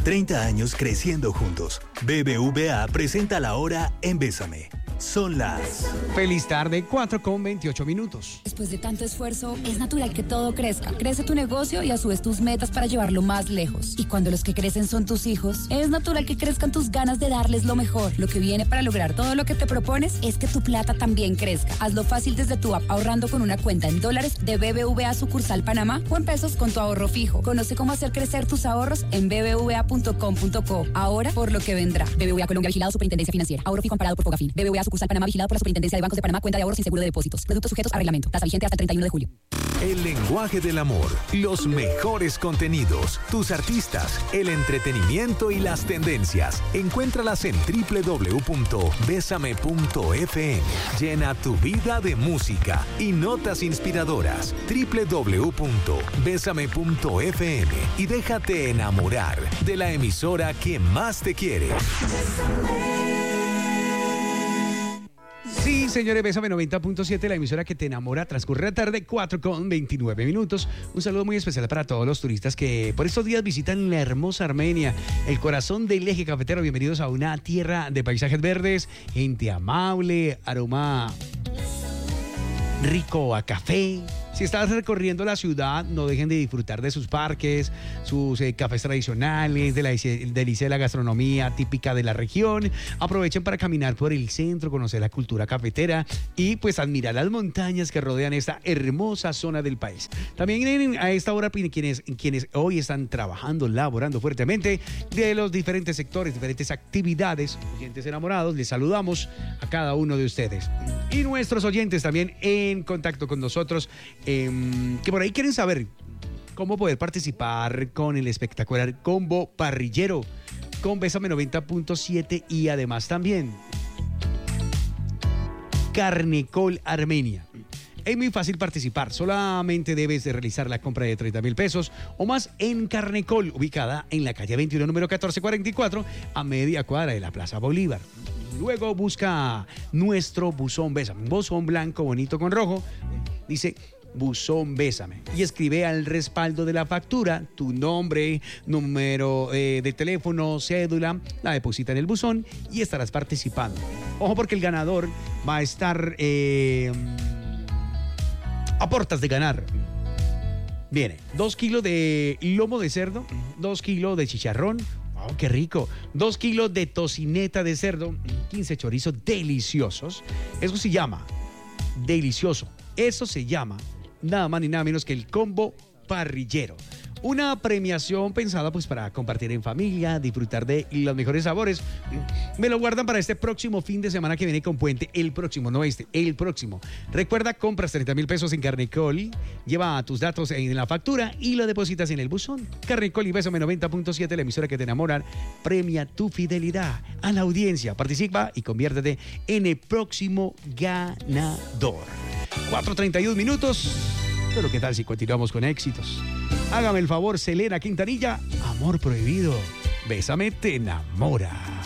30 años creciendo juntos. BBVA presenta la hora en Bésame. Son las... Feliz tarde, 4:28. Después de tanto esfuerzo, es natural que todo crezca. Crece tu negocio y a su vez tus metas para llevarlo más lejos. Y cuando los que crecen son tus hijos, es natural que crezcan tus ganas de darles lo mejor. Lo que viene para lograr todo lo que te propones es que tu plata también crezca. Hazlo fácil desde tu app, ahorrando con una cuenta en dólares de BBVA sucursal Panamá o en pesos con tu ahorro fijo. Conoce cómo hacer crecer tus ahorros en bbva.com.co. Ahora por lo que vendrá. BBVA Colombia, vigilado Superintendencia Financiera. Ahorro fijo amparado por Fogafín. BBVA sucursal Panamá, vigilado por la Superintendencia de Bancos de Panamá. Cuenta de ahorros sin seguro de depósitos. Productos sujetos a reglamento. Tasa vigente hasta el 31 de julio. El lenguaje del amor, los mejores contenidos, tus artistas, el entretenimiento y las tendencias. Encuéntralas en www.besame.fm. Llena tu vida de música y notas inspiradoras. www.besame.fm y déjate enamorar de la emisora que más te quiere. Sí, señores, Bésame 90.7, la emisora que te enamora. Transcurre la tarde, 4:29. Un saludo muy especial para todos los turistas que por estos días visitan la hermosa Armenia, el corazón del eje cafetero. Bienvenidos a una tierra de paisajes verdes, gente amable, aroma rico a café. Si estás recorriendo la ciudad, no dejen de disfrutar de sus parques, sus cafés tradicionales, de la delicia de la gastronomía típica de la región. Aprovechen para caminar por el centro, conocer la cultura cafetera y pues admirar las montañas que rodean esta hermosa zona del país. También a esta hora quienes hoy están trabajando, laborando fuertemente de los diferentes sectores, diferentes actividades, oyentes enamorados, les saludamos a cada uno de ustedes. Y nuestros oyentes también en contacto con nosotros, que por ahí quieren saber cómo poder participar con el espectacular combo parrillero con Bésame 90.7 y además también Carnecol Armenia. Es muy fácil participar, solamente debes de realizar la compra de 30,000 pesos o más en Carnecol, ubicada en la calle 21, número 1444, a media cuadra de la Plaza Bolívar. Luego busca nuestro buzón Bésame, un buzón blanco bonito con rojo, dice buzón Bésame, y escribe al respaldo de la factura tu nombre, número de teléfono, cédula, la deposita en el buzón y estarás participando. Ojo, porque el ganador va a estar a portas de ganar. Viene 2 kilos de lomo de cerdo, 2 kilos de chicharrón. ¡Oh, qué rico! 2 kilos de tocineta de cerdo, 15 chorizos deliciosos. Eso se llama delicioso. Eso se llama nada más ni nada menos que el combo parrillero. Una premiación pensada pues para compartir en familia, disfrutar de los mejores sabores. Me lo guardan para este próximo fin de semana que viene con puente. El próximo. Recuerda, compras 30,000 pesos en Carnecol, lleva tus datos en la factura y lo depositas en el buzón. Carnecol y Bésame 90.7, la emisora que te enamora, premia tu fidelidad a la audiencia. Participa y conviértete en el próximo ganador. 4:31. Pero ¿qué tal si continuamos con éxitos? Hágame el favor, Selena Quintanilla, Amor Prohibido. Bésame te enamora.